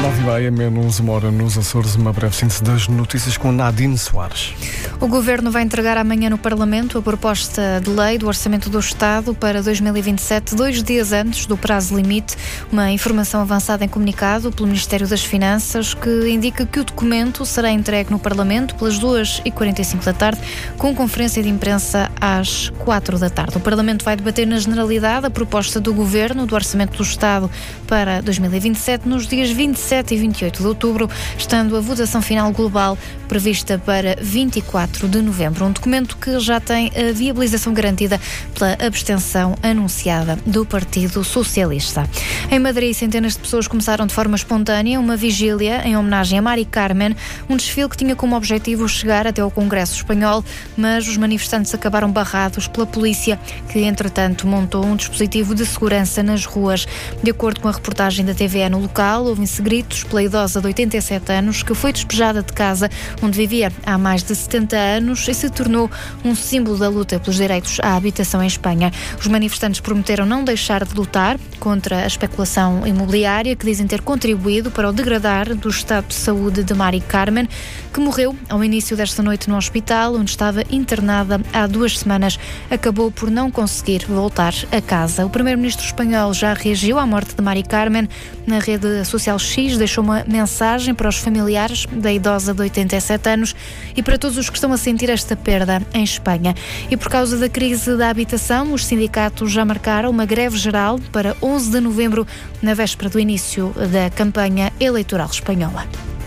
9h30, menos uma hora nos Açores, uma breve síntese das notícias com Nadine Soares. O Governo vai entregar amanhã no Parlamento a proposta de lei do Orçamento do Estado para 2027, 2 dias antes do prazo limite. Uma informação avançada em comunicado pelo Ministério das Finanças que indica que o documento será entregue no Parlamento pelas 2h45 da tarde, com conferência de imprensa às 4 da tarde. O Parlamento vai debater na generalidade a proposta do Governo do Orçamento do Estado para 2027 nos dias 27 e 28 de outubro, estando a votação final global prevista para 24 de novembro. Um documento que já tem a viabilização garantida pela abstenção anunciada do Partido Socialista. Em Madrid, centenas de pessoas começaram de forma espontânea uma vigília em homenagem a Mari Carmen, um desfile que tinha como objetivo chegar até ao Congresso Espanhol, mas os manifestantes acabaram barrados pela polícia, que entretanto montou um dispositivo de segurança nas ruas. De acordo com a reportagem da TVE no local, ouvem-se gritos pela idosa de 87 anos que foi despejada de casa onde vivia há mais de 70 anos e se tornou um símbolo da luta pelos direitos à habitação em Espanha. Os manifestantes prometeram não deixar de lutar contra a especulação imobiliária que dizem ter contribuído para o degradar do estado de saúde de Mari Carmen, que morreu ao início desta noite no hospital, onde estava internada há 2 semanas. Acabou por não conseguir voltar a casa. O primeiro-ministro espanhol já reagiu à morte de Mari Carmen. Na rede social X deixou uma mensagem para os familiares da idosa de 87 anos e para todos os que estão a sentir esta perda em Espanha. E por causa da crise da habitação, os sindicatos já marcaram uma greve geral para 11 de novembro, na véspera do início da campanha eleitoral espanhola.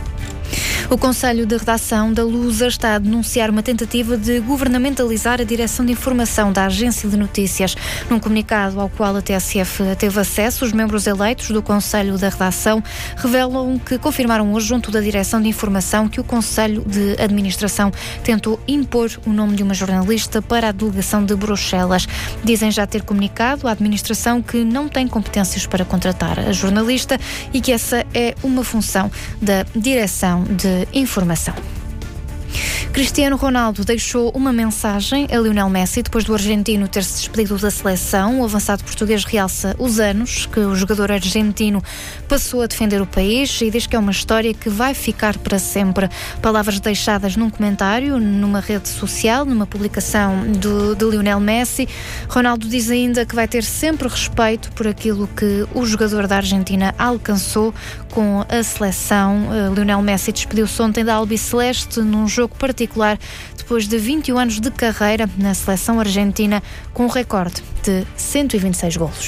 O Conselho de Redação da Lusa está a denunciar uma tentativa de governamentalizar a direção de informação da Agência de Notícias. Num comunicado ao qual a TSF teve acesso, os membros eleitos do Conselho da Redação revelam que confirmaram hoje junto da direção de informação que o Conselho de Administração tentou impor o nome de uma jornalista para a delegação de Bruxelas. Dizem já ter comunicado à administração que não tem competências para contratar a jornalista e que essa é uma função da direção de informação. Cristiano Ronaldo deixou uma mensagem a Lionel Messi depois do argentino ter-se despedido da seleção. O avançado português realça os anos que o jogador argentino passou a defender o país e diz que é uma história que vai ficar para sempre. Palavras deixadas num comentário, numa rede social, numa publicação de Lionel Messi. Ronaldo diz ainda que vai ter sempre respeito por aquilo que o jogador da Argentina alcançou com a seleção. Lionel Messi despediu-se ontem da albiceleste num jogo particular depois de 21 anos de carreira na seleção argentina, com um recorde de 126 golos.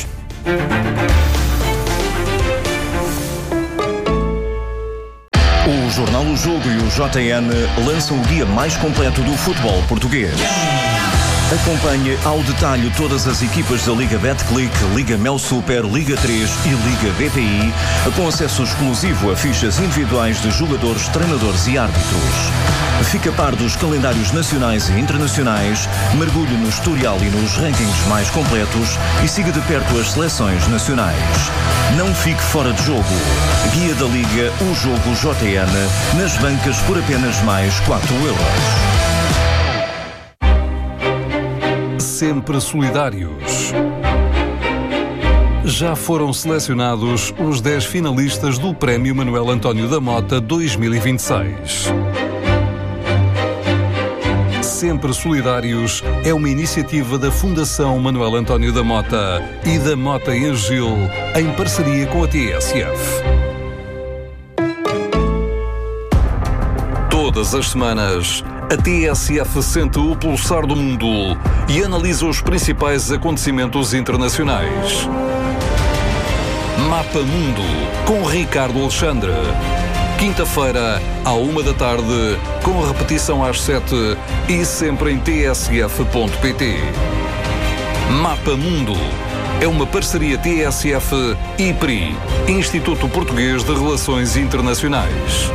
O Jornal O Jogo e o JN lançam o guia mais completo do futebol português. Acompanhe ao detalhe todas as equipas da Liga Betclic, Liga Mel Super, Liga 3 e Liga BPI, com acesso exclusivo a fichas individuais de jogadores, treinadores e árbitros. Fique a par dos calendários nacionais e internacionais, mergulhe no historial e nos rankings mais completos e siga de perto as seleções nacionais. Não fique fora de jogo. Guia da Liga, o Jogo JN, nas bancas por apenas mais 4 euros. Sempre solidários. Já foram selecionados os 10 finalistas do Prémio Manuel António da Mota 2026. Sempre Solidários é uma iniciativa da Fundação Manuel António da Mota e da Mota e Gil, em parceria com a TSF. Todas as semanas, a TSF sente o pulsar do mundo e analisa os principais acontecimentos internacionais. Mapa Mundo, com Ricardo Alexandre. Quinta-feira, à 1 da tarde, com repetição às 7 e sempre em tsf.pt. Mapa Mundo é uma parceria TSF-IPRI, Instituto Português de Relações Internacionais.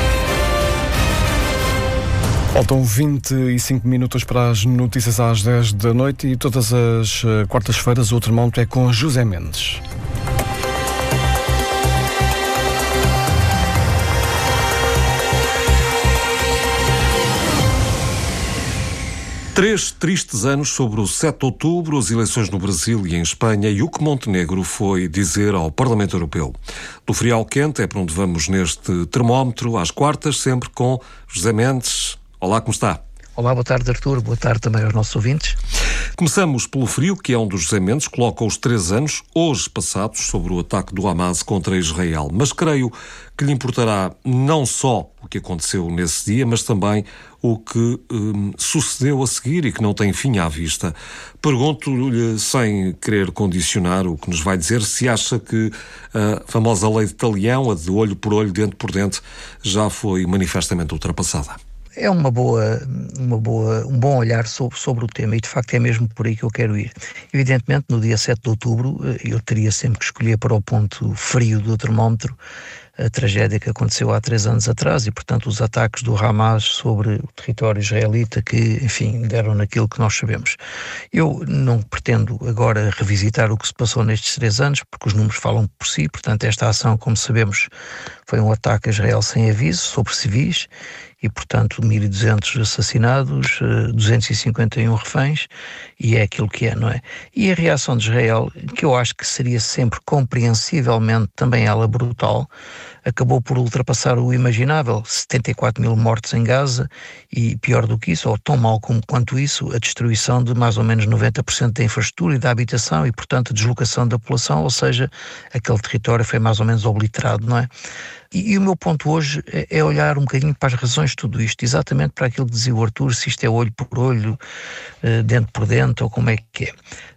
Faltam 25 minutos para as notícias às 10 da noite e todas as quartas-feiras o Termómetro é com José Mendes. 3 tristes anos sobre o 7 de outubro, as eleições no Brasil e em Espanha e o que Montenegro foi dizer ao Parlamento Europeu. Do frio ao quente é para onde vamos neste termómetro, às quartas, sempre com José Mendes. Olá, como está? Olá, boa tarde, Artur. Boa tarde também aos nossos ouvintes. Começamos pelo frio, que é onde o José Mendes coloca os 3 anos, hoje passados, sobre o ataque do Hamas contra Israel. Mas creio que lhe importará não só o que aconteceu nesse dia, mas também o que sucedeu a seguir e que não tem fim à vista. Pergunto-lhe, sem querer condicionar o que nos vai dizer, se acha que a famosa lei de Talião, a de olho por olho, dente por dente, já foi manifestamente ultrapassada. É um bom olhar sobre o tema e, de facto, é mesmo por aí que eu quero ir. Evidentemente, no dia 7 de outubro, eu teria sempre que escolher para o ponto frio do termómetro a tragédia que aconteceu há 3 anos atrás e, portanto, os ataques do Hamas sobre o território israelita que, enfim, deram naquilo que nós sabemos. Eu não pretendo agora revisitar o que se passou nestes 3 anos, porque os números falam por si. Portanto, esta ação, como sabemos, foi um ataque a Israel sem aviso sobre civis e, portanto, 1.200 assassinados, 251 reféns, e é aquilo que é, não é? E a reação de Israel, que eu acho que seria sempre compreensivelmente também ela brutal, acabou por ultrapassar o imaginável. 74 mil mortos em Gaza e, pior do que isso, ou tão mal quanto isso, a destruição de mais ou menos 90% da infraestrutura e da habitação e, portanto, a deslocação da população, ou seja, aquele território foi mais ou menos obliterado, não é? E o meu ponto hoje é olhar um bocadinho para as razões de tudo isto, exatamente para aquilo que dizia o Artur, se isto é olho por olho, dente por dente, ou como é que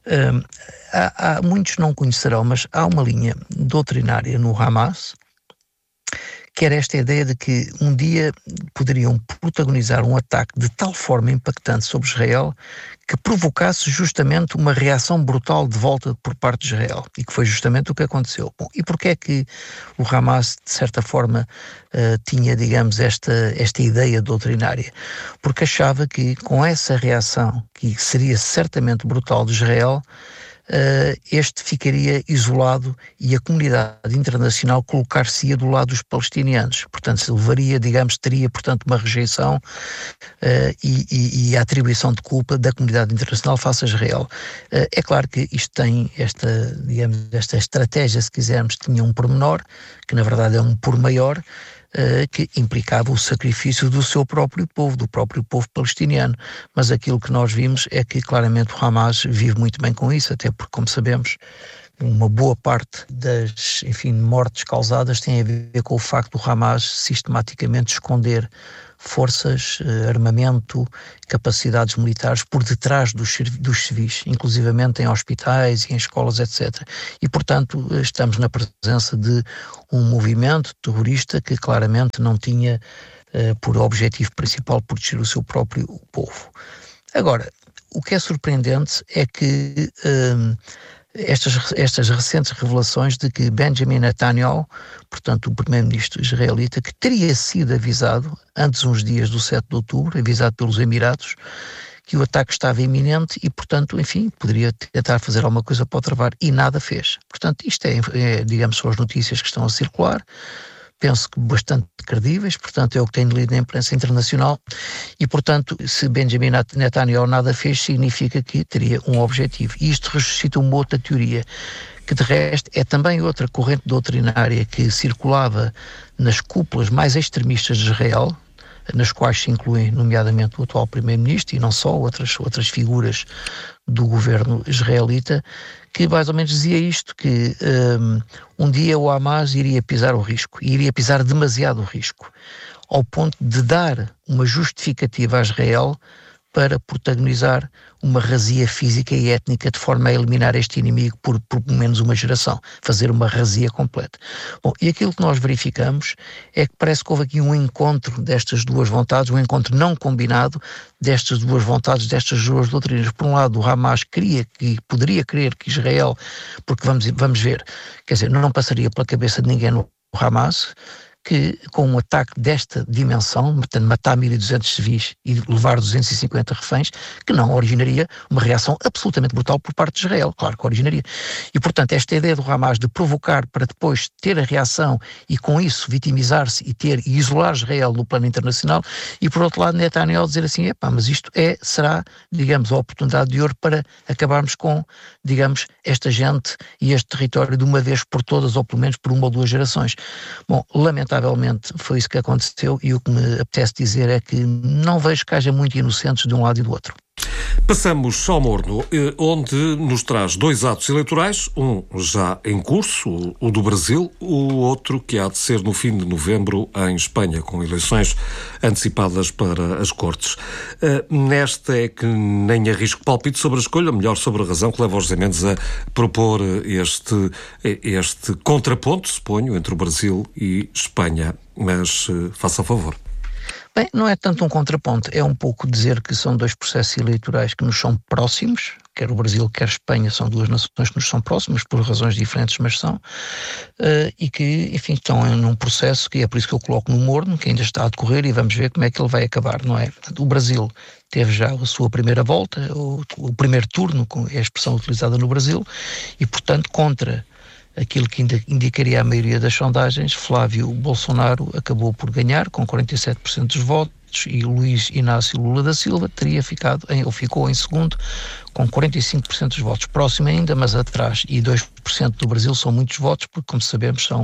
é. Muitos não conhecerão, mas há uma linha doutrinária no Hamas, que era esta ideia de que um dia poderiam protagonizar um ataque de tal forma impactante sobre Israel que provocasse justamente uma reação brutal de volta por parte de Israel, e que foi justamente o que aconteceu. Bom, e porquê é que o Hamas, de certa forma, tinha, digamos, esta ideia doutrinária? Porque achava que com essa reação, que seria certamente brutal de Israel, este ficaria isolado e a comunidade internacional colocar-se-ia do lado dos palestinianos. Portanto, se levaria, digamos, teria, portanto, uma rejeição e a atribuição de culpa da comunidade internacional face a Israel. É claro que isto tem esta estratégia, se quisermos, tinha um pormenor, que na verdade é um por maior, que implicava o sacrifício do seu próprio povo, do próprio povo palestiniano. Mas aquilo que nós vimos é que claramente o Hamas vive muito bem com isso, até porque, como sabemos, uma boa parte das, mortes causadas tem a ver com o facto do Hamas sistematicamente esconder forças, armamento, capacidades militares por detrás dos civis, inclusivamente em hospitais e em escolas, etc. E, portanto, estamos na presença de um movimento terrorista que claramente não tinha por objetivo principal proteger o seu próprio povo. Agora, o que é surpreendente é que estas recentes revelações de que Benjamin Netanyahu, portanto o primeiro-ministro israelita, que teria sido avisado antes uns dias do 7 de outubro, avisado pelos Emirados, que o ataque estava iminente e, portanto, poderia tentar fazer alguma coisa para o travar, e nada fez. Portanto, isto digamos, são as notícias que estão a circular, penso que bastante credíveis, portanto é o que tenho lido na imprensa internacional e, portanto, se Benjamin Netanyahu nada fez, significa que teria um objetivo. E isto ressuscita uma outra teoria, que de resto é também outra corrente doutrinária que circulava nas cúpulas mais extremistas de Israel, nas quais se incluem nomeadamente o atual primeiro-ministro e não só, outras figuras do governo israelita, que mais ou menos dizia isto, que um dia o Hamas iria pisar o risco, e iria pisar demasiado o risco, ao ponto de dar uma justificativa a Israel para protagonizar uma razia física e étnica de forma a eliminar este inimigo por pelo menos uma geração, fazer uma razia completa. Bom, e aquilo que nós verificamos é que parece que houve aqui um encontro destas duas vontades, um encontro não combinado destas duas vontades, destas duas doutrinas. Por um lado, o Hamas poderia querer que Israel, porque vamos ver, quer dizer, não passaria pela cabeça de ninguém no Hamas que com um ataque desta dimensão, portanto matar 1.200 civis e levar 250 reféns, que não originaria uma reação absolutamente brutal por parte de Israel, claro que originaria. E portanto esta ideia do Hamas de provocar para depois ter a reação e com isso vitimizar-se e isolar Israel no plano internacional, e por outro lado Netanyahu dizer assim, mas isto será, digamos, a oportunidade de ouro para acabarmos com, digamos, esta gente e este território de uma vez por todas, ou pelo menos por uma ou duas gerações. Bom, lamentavelmente foi isso que aconteceu, e o que me apetece dizer é que não vejo que haja muito inocentes de um lado e do outro. Passamos ao morno, onde nos traz 2 atos eleitorais, um já em curso, o do Brasil, o outro que há de ser no fim de novembro em Espanha, com eleições antecipadas para as Cortes. Nesta é que nem arrisco palpite sobre a escolha, melhor sobre a razão que leva os José Mendes a propor este contraponto, suponho, entre o Brasil e Espanha. Mas faça a favor. Bem, não é tanto um contraponto, é um pouco dizer que são 2 processos eleitorais que nos são próximos, quer o Brasil, quer a Espanha, são 2 nações que nos são próximas, por razões diferentes, mas são, e que, enfim, estão num processo que é por isso que eu coloco no morno, que ainda está a decorrer, e vamos ver como é que ele vai acabar, não é? Portanto, o Brasil teve já a sua primeira volta, o primeiro turno, é a expressão utilizada no Brasil, e, portanto, contra aquilo que indicaria a maioria das sondagens, Flávio Bolsonaro acabou por ganhar com 47% dos votos, e Luís Inácio Lula da Silva ficou em segundo com 45% dos votos, próximo ainda, mas atrás, e 2% do Brasil são muitos votos, porque, como sabemos, são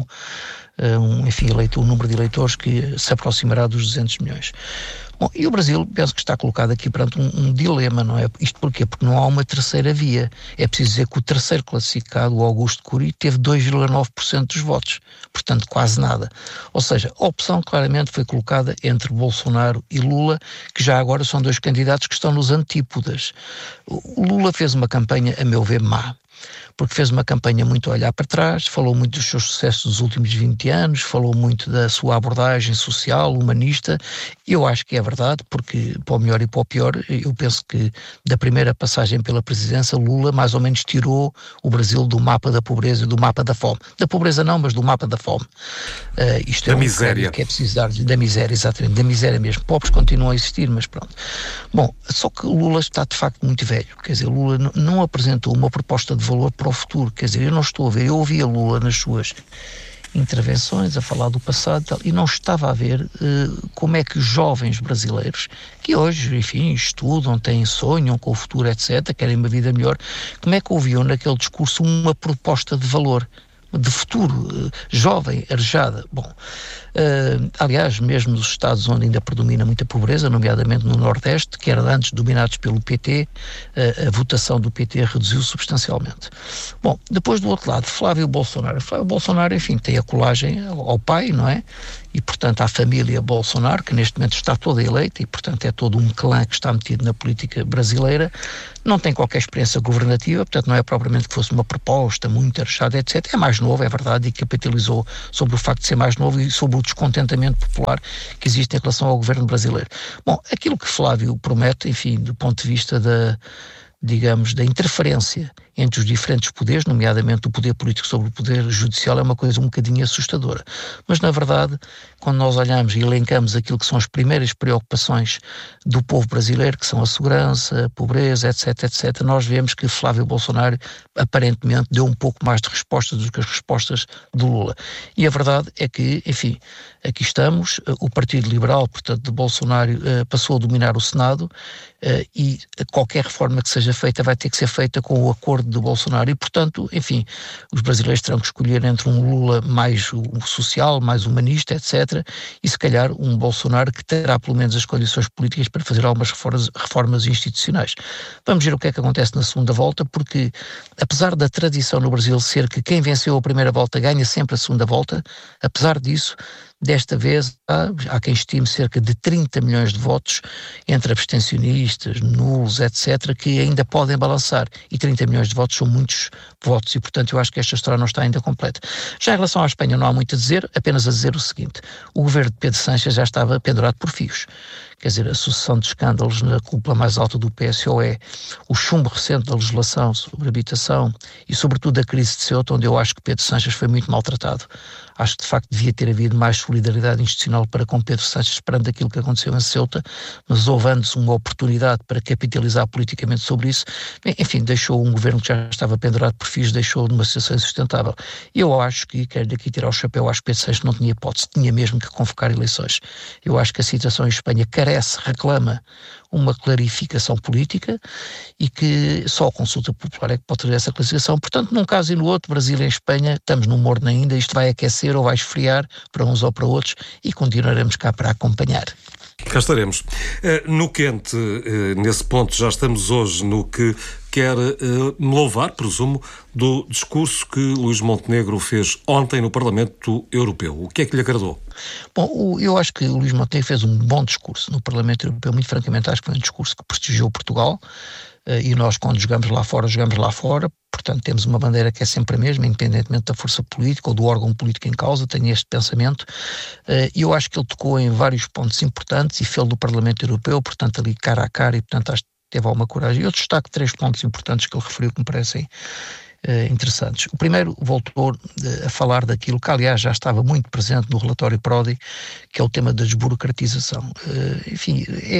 o número de eleitores que se aproximará dos 200 milhões. Bom, e o Brasil, penso que está colocado aqui perante um dilema, não é? Isto porquê? Porque não há uma terceira via. É preciso dizer que o terceiro classificado, o Augusto Cury, teve 2,9% dos votos, portanto quase nada. Ou seja, a opção claramente foi colocada entre Bolsonaro e Lula, que já agora são 2 candidatos que estão nos antípodas. O Lula fez uma campanha, a meu ver, má, porque fez uma campanha muito a olhar para trás, falou muito dos seus sucessos dos últimos 20 anos, falou muito da sua abordagem social, humanista. Eu acho que é verdade, porque para o melhor e para o pior, eu penso que da primeira passagem pela presidência, Lula mais ou menos tirou o Brasil do mapa da pobreza e do mapa da fome. Da pobreza não, mas do mapa da fome. Isto da miséria. Que é preciso dar da miséria, exatamente, da miséria mesmo. Pobres continuam a existir, mas pronto. Bom, só que Lula está de facto muito velho, quer dizer, Lula não apresentou uma proposta de valor para o futuro, quer dizer, eu não estou a ver, eu ouvi a Lula nas suas intervenções a falar do passado e tal, e não estava a ver como é que os jovens brasileiros, que hoje, enfim, estudam, sonham com o futuro, etc., querem uma vida melhor, como é que ouviam naquele discurso uma proposta de valor, de futuro, jovem, arejada. Bom, aliás, mesmo nos estados onde ainda predomina muita pobreza, nomeadamente no Nordeste, que era antes dominados pelo PT, a votação do PT reduziu substancialmente. Bom, depois do outro lado, Flávio Bolsonaro, enfim, tem a colagem ao pai, não é? E, portanto, à família Bolsonaro, que neste momento está toda eleita e, portanto, é todo um clã que está metido na política brasileira, não tem qualquer experiência governativa, portanto, não é propriamente que fosse uma proposta muito arejada, etc. É mais novo, é verdade, e capitalizou sobre o facto de ser mais novo e sobre o descontentamento popular que existe em relação ao governo brasileiro. Bom, aquilo que Flávio promete, enfim, do ponto de vista da interferência entre os diferentes poderes, nomeadamente o poder político sobre o poder judicial, é uma coisa um bocadinho assustadora. Mas, na verdade, quando nós olhamos e elencamos aquilo que são as primeiras preocupações do povo brasileiro, que são a segurança, a pobreza, etc., etc., nós vemos que Flávio Bolsonaro, aparentemente, deu um pouco mais de respostas do que as respostas do Lula. E a verdade é que, enfim, aqui estamos, o Partido Liberal, portanto, de Bolsonaro, passou a dominar o Senado, e qualquer reforma que seja feita vai ter que ser feita com o acordo de Bolsonaro e, portanto, enfim, os brasileiros terão que escolher entre um Lula mais social, mais humanista, etc., e se calhar um Bolsonaro que terá pelo menos as condições políticas para fazer algumas reformas institucionais. Vamos ver o que é que acontece na segunda volta, porque apesar da tradição no Brasil ser que quem venceu a primeira volta ganha sempre a segunda volta, apesar disso, desta vez há quem estime cerca de 30 milhões de votos entre abstencionistas, nulos, etc., que ainda podem balançar, e 30 milhões de votos são muitos votos e, portanto, eu acho que esta história não está ainda completa. Já em relação à Espanha não há muito a dizer, apenas a dizer o seguinte: o governo de Pedro Sánchez já estava pendurado por fios. quer dizer, a sucessão de escândalos na cúpula mais alta do PSOE, o chumbo recente da legislação sobre habitação e, sobretudo, a crise de Ceuta, onde eu acho que Pedro Sánchez foi muito maltratado. Acho que, de facto, devia ter havido mais solidariedade institucional para com Pedro Sánchez perante aquilo que aconteceu em Ceuta, mas houve antes uma oportunidade para capitalizar politicamente sobre isso. Enfim, deixou um governo que já estava pendurado por fios, deixou numa situação insustentável. Eu acho que, quero daqui tirar o chapéu, acho que Pedro Sánchez não tinha hipótese, tinha mesmo que convocar eleições. Eu acho que a situação em Espanha carece, reclama uma clarificação política e que só a consulta popular é que pode ter essa classificação. Portanto, num caso e no outro, Brasil e Espanha, estamos no morno ainda, isto vai aquecer ou vai esfriar para uns ou para outros e continuaremos cá para acompanhar. Cá estaremos. No quente, nesse ponto, já estamos hoje no que quer me louvar, presumo, do discurso que Luís Montenegro fez ontem no Parlamento Europeu. O que é que lhe agradou? Bom, eu acho que o Luís Montenegro fez um bom discurso no Parlamento Europeu. Muito francamente, acho que foi um discurso que prestigiou Portugal e nós, quando jogamos lá fora. Portanto, temos uma bandeira que é sempre a mesma, independentemente da força política ou do órgão político em causa, tenho este pensamento. E eu acho que ele tocou em vários pontos importantes e fez do Parlamento Europeu, portanto, ali cara a cara, e portanto acho que teve alguma coragem. Eu destaco 3 pontos importantes que ele referiu que me parecem interessantes. O primeiro voltou a falar daquilo que, aliás, já estava muito presente no relatório Prodi, que é o tema da desburocratização. Enfim,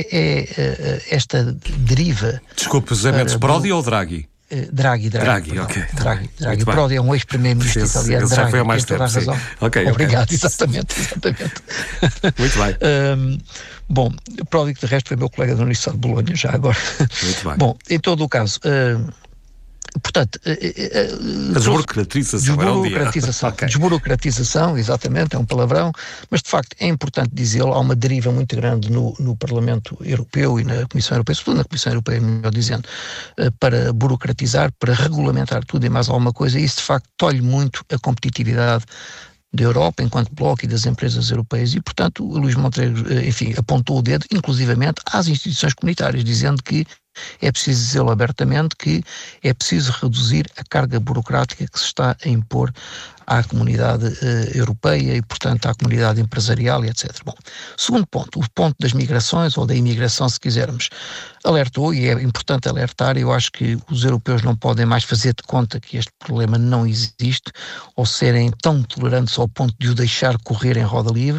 esta deriva... Desculpe, José Mendes, Prodi ou Draghi? Draghi, ok. Draghi. Prodi é um ex-primeiro-ministro italiano. Draghi, foi há mais tempo, sim. Okay. Obrigado, exatamente. Muito bem. Bom, Prodi, que de resto foi meu colega da Universidade de Bolonha, já agora. Muito bem. Bom, em todo o caso... Portanto, a desburocratização era um dia. Okay. Desburocratização, exatamente, é um palavrão, mas de facto é importante dizê-lo, há uma deriva muito grande no Parlamento Europeu e na Comissão Europeia, sobretudo na Comissão Europeia, melhor dizendo, para burocratizar, para regulamentar tudo e mais alguma coisa, e isso de facto tolhe muito a competitividade da Europa enquanto bloco e das empresas europeias e, portanto, o Luís Montenegro, enfim, apontou o dedo, inclusivamente, às instituições comunitárias, dizendo que é preciso dizê-lo abertamente que é preciso reduzir a carga burocrática que se está a impor à comunidade europeia e, portanto, à comunidade empresarial e etc. Bom, segundo ponto, o ponto das migrações ou da imigração, se quisermos, alertou, e é importante alertar, eu acho que os europeus não podem mais fazer de conta que este problema não existe ou serem tão tolerantes ao ponto de o deixar correr em roda livre.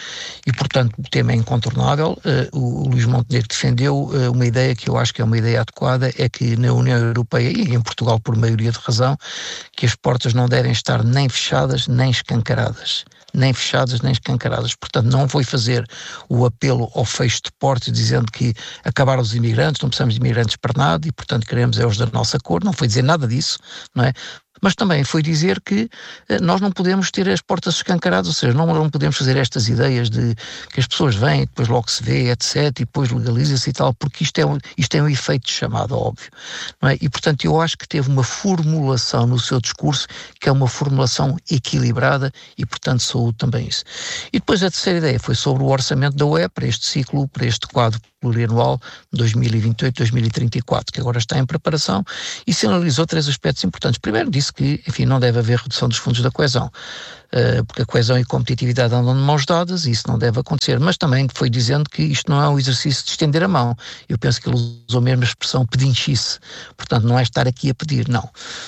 E, portanto, o tema é incontornável. O Luís Montenegro defendeu uma ideia que eu acho que é uma ideia adequada, é que na União Europeia e em Portugal por maioria de razão, que as portas não devem estar nem fechadas nem escancaradas. Nem fechadas nem escancaradas. Portanto, não vou fazer o apelo ao fecho de portas dizendo que acabaram os imigrantes, não precisamos de imigrantes para nada e, portanto, queremos os da nossa cor. Não foi dizer nada disso, não é? Mas também foi dizer que nós não podemos ter as portas escancaradas, ou seja, não podemos fazer estas ideias de que as pessoas vêm, depois logo se vê, etc, e depois legaliza-se e tal, porque isto é um efeito de chamada, óbvio. Não é? E, portanto, eu acho que teve uma formulação no seu discurso que é uma formulação equilibrada e, portanto, saúde também isso. E depois a terceira ideia foi sobre o orçamento da UE para este ciclo, para este quadro plurianual 2028-2034, que agora está em preparação, e sinalizou 3 aspectos importantes. Primeiro, disse que, enfim, não deve haver redução dos fundos da coesão, porque a coesão e a competitividade andam de mãos dadas e isso não deve acontecer, mas também foi dizendo que isto não é um exercício de estender a mão. Eu penso que ele usou mesmo a expressão pedinchice, portanto não é estar aqui a pedir, não.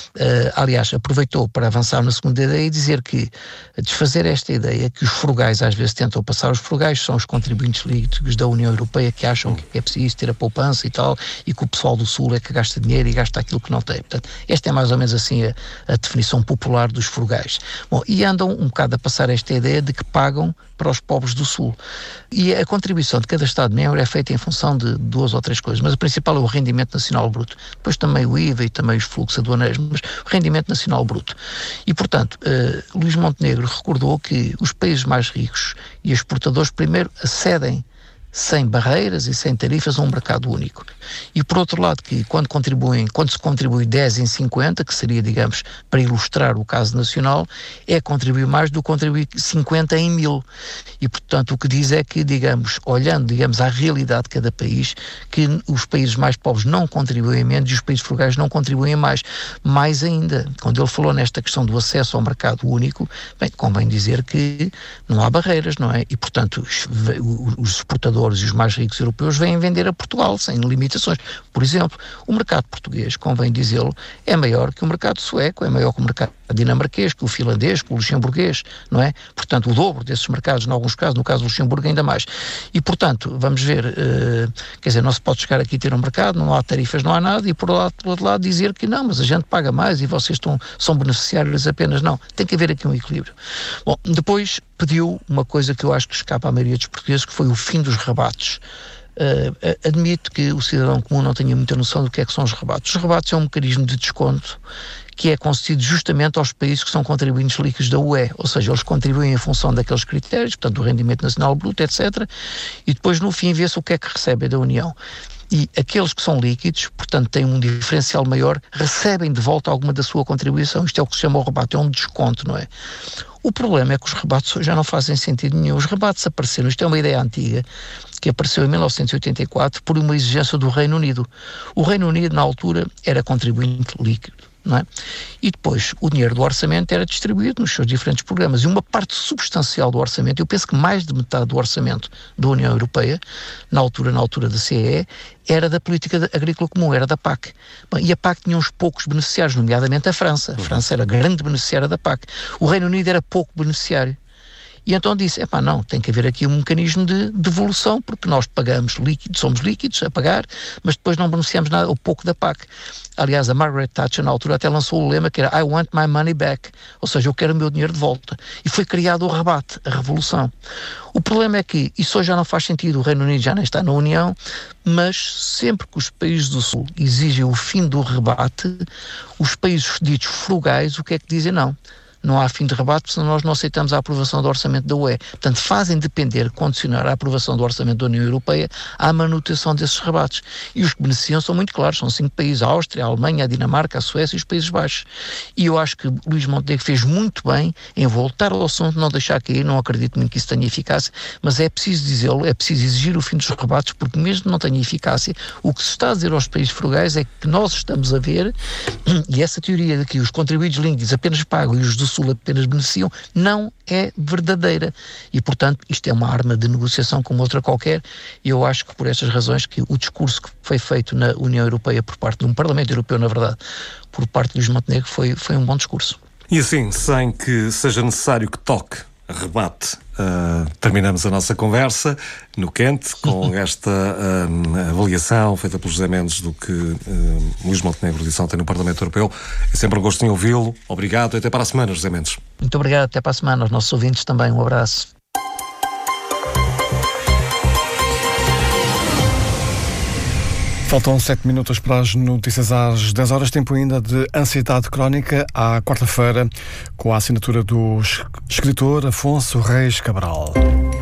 Aliás, aproveitou para avançar na segunda ideia e dizer que desfazer esta ideia que os frugais às vezes tentam passar, os frugais são os contribuintes líquidos da União Europeia que acham que é preciso ter a poupança e tal, e que o pessoal do Sul é que gasta dinheiro e gasta aquilo que não tem. Portanto, esta é mais ou menos assim a definição popular dos frugais. Bom, e andam um bocado a passar esta ideia de que pagam para os pobres do Sul. E a contribuição de cada Estado-membro é feita em função de 2 ou 3 coisas, mas a principal é o rendimento nacional bruto. Depois também o IVA e também os fluxos aduaneiros, mas o rendimento nacional bruto. E, portanto, Luís Montenegro recordou que os países mais ricos e exportadores primeiro acedem sem barreiras e sem tarifas a um mercado único. E por outro lado, que quando se contribui 10 em 50, que seria, digamos, para ilustrar o caso nacional, é contribuir mais do que contribuir 50 em 1000. E portanto o que diz é que, digamos, olhando, digamos, à realidade de cada país, que os países mais pobres não contribuem menos e os países frugais não contribuem mais. Mais ainda, quando ele falou nesta questão do acesso ao mercado único, bem, convém dizer que não há barreiras, não é? E portanto os exportadores investidores e os mais ricos europeus vêm vender a Portugal sem limitações. Por exemplo, o mercado português, convém dizê-lo, é maior que o mercado sueco, é maior que o mercado dinamarquês, que o finlandês, que o luxemburguês, não é? Portanto, o dobro desses mercados, em alguns casos, no caso do Luxemburgo ainda mais. E, portanto, vamos ver, quer dizer, não se pode chegar aqui a ter um mercado, não há tarifas, não há nada, e por outro lado dizer que não, mas a gente paga mais e vocês são beneficiários apenas. Não, tem que haver aqui um equilíbrio. Bom, depois pediu uma coisa que eu acho que escapa à maioria dos portugueses, que foi o fim dos rebates. Admito que o cidadão comum não tenha muita noção do que são os rebates. Os rebates é um mecanismo de desconto que é concedido justamente aos países que são contribuintes líquidos da UE, ou seja, eles contribuem em função daqueles critérios, portanto, do rendimento nacional bruto, etc. E depois, no fim, vê-se o que é que recebem da União. E aqueles que são líquidos, portanto, têm um diferencial maior, recebem de volta alguma da sua contribuição. Isto é o que se chama o rebate, é um desconto, não é? O problema é que os rebates já não fazem sentido nenhum. Os rebates apareceram, isto é uma ideia antiga, que apareceu em 1984 por uma exigência do Reino Unido. O Reino Unido, na altura, era contribuinte líquido, não é? E depois o dinheiro do orçamento era distribuído nos seus diferentes programas, e uma parte substancial do orçamento, eu penso que mais de metade do orçamento da União Europeia, na altura da CEE, era da política agrícola comum, era da PAC. Bom, e a PAC tinha uns poucos beneficiários, nomeadamente a França. A França era grande beneficiária da PAC. O Reino Unido era pouco beneficiário. E então disse, não, tem que haver aqui um mecanismo de devolução, porque nós pagamos líquidos, somos líquidos a pagar, mas depois não beneficiamos nada, ou pouco da PAC. Aliás, a Margaret Thatcher, na altura, até lançou o lema que era I want my money back, ou seja, eu quero o meu dinheiro de volta. E foi criado o rebate, a revolução. O problema é que isso hoje já não faz sentido, o Reino Unido já nem está na União, mas sempre que os países do Sul exigem o fim do rebate, os países ditos frugais, o que é que dizem? Não há fim de rebate, senão nós não aceitamos a aprovação do orçamento da UE. Portanto, fazem depender, condicionar a aprovação do orçamento da União Europeia à manutenção desses rebates. E os que beneficiam são muito claros, são 5 países, a Áustria, a Alemanha, a Dinamarca, a Suécia e os Países Baixos. E eu acho que Luís Montenegro fez muito bem em voltar ao assunto, não deixar cair, não acredito muito que isso tenha eficácia, mas é preciso dizê-lo, é preciso exigir o fim dos rebates, porque mesmo que não tenha eficácia, o que se está a dizer aos países frugais é que nós estamos a ver, e essa teoria de que os contribuintes líquidos apenas pagam e os do Sul apenas beneficiam, não é verdadeira. E, portanto, isto é uma arma de negociação como outra qualquer, e eu acho que por estas razões que o discurso que foi feito na União Europeia por parte de um Parlamento Europeu, na verdade, por parte de Luís Montenegro, foi um bom discurso. E assim, sem que seja necessário que toque rebate, terminamos a nossa conversa no quente com esta avaliação feita pelo José Mendes do que Luís Montenegro disse ontem no Parlamento Europeu. É sempre um gosto em ouvi-lo. Obrigado e até para a semana, José Mendes. Muito obrigado, até para a semana. Aos nossos ouvintes também um abraço. Faltam 7 minutos para as notícias às 10 horas, tempo ainda de ansiedade crónica à quarta-feira, com a assinatura do escritor Afonso Reis Cabral.